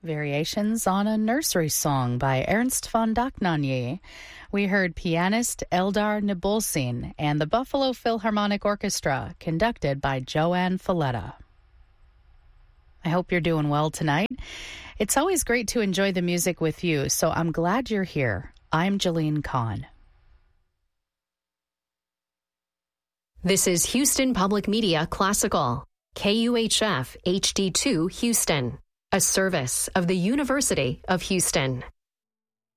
Variations on a Nursery Song by Ernst von Dohnanyi. We heard pianist Eldar Nabulsin and the Buffalo Philharmonic Orchestra, conducted by Joanne Falletta. I hope you're doing well tonight. It's always great to enjoy the music with you, so I'm glad you're here. I'm Jolene Kahn. This is Houston Public Media Classical, KUHF HD2 Houston, a service of the University of Houston.